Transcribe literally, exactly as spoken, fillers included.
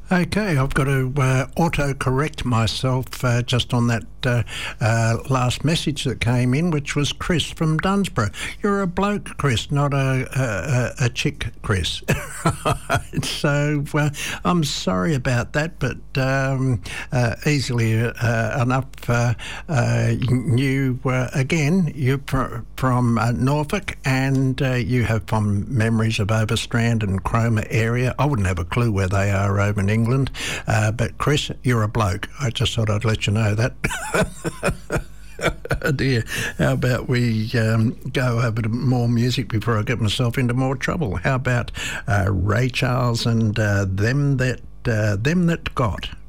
Okay, I've got to uh, auto-correct myself uh, just on that uh, uh, last message that came in, which was Chris from Dunsborough. You're a bloke, Chris, not a a, a chick, Chris. So uh, I'm sorry about that, but um, uh, easily uh, enough uh, uh, you, uh, again, you're pr- from uh, Norfolk, and uh, you have fond memories of Overstrand and Cromer area. I wouldn't have a clue where they are over in England, uh, but Chris, you're a bloke. I just thought I'd let you know that. Oh dear, how about we um, go over to more music before I get myself into more trouble? How about uh, Ray Charles and uh, them that uh, them that got.